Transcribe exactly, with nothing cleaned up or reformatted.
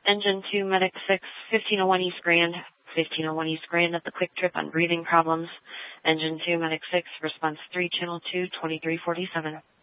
Engine two, Medic six, fifteen oh one East Grand. fifteen oh one East Grand at the Quick Trip on breathing problems. Engine two, Medic six, response three, channel two, twenty-three forty-seven.